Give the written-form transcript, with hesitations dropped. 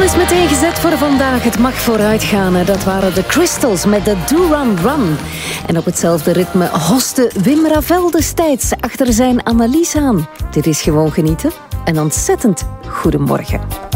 is meteen gezet voor vandaag. Het mag vooruitgaan. Dat waren de Crystals met de Do Run Run. En op hetzelfde ritme hoste Wim Ravel destijds achter zijn analyse aan. Dit is Gewoon Genieten. Een ontzettend goedemorgen.